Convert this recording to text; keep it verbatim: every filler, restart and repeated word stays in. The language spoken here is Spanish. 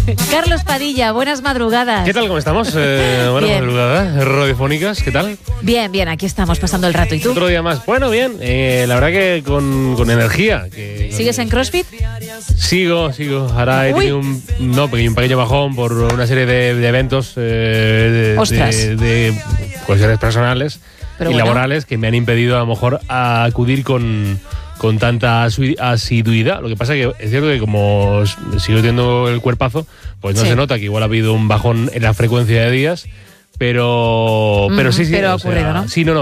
Carlos Padilla, buenas madrugadas. ¿Qué tal? ¿Cómo estamos? Eh, buenas Bien. madrugadas radiofónicas, ¿qué tal? Bien, bien, aquí estamos pasando el rato. ¿Y tú? Otro día más. Bueno, bien, eh, la verdad que con, con energía. Que, ¿Sigues en CrossFit? Sigo, sigo. Ahora he Uy. tenido un, no, un pequeño bajón por una serie de, de eventos eh, de, Ostras. de, de cuestiones personales Pero y bueno. laborales que me han impedido a lo mejor acudir con, con tanta asu- asiduidad. Lo que pasa es que es cierto que como s- sigo teniendo el cuerpazo, pues no Sí. se nota que igual ha habido un bajón en la frecuencia de días, pero, pero Ujú, sí, sí. pero ha o sea, ocurrido, ¿no? Sí, no, no.